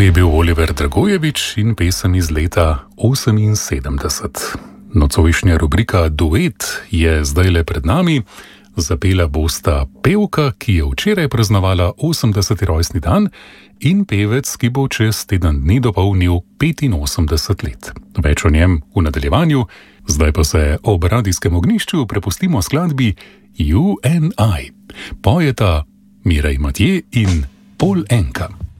je bil Oliver Dragojevič in pesem iz leta 1978. Nocojšnja rubrika Duet je zdajle pred nami. Zapela bosta pevka, ki je včeraj praznovala 80. rojstni dan, in pevec, ki bo čez teden dni dopolnil 85 let. Več o njem v nadaljevanju, zdaj pa se ob radijskem ognjišču prepustimo skladbi You and I. Pojeta Mirej Matije in Pol Enka.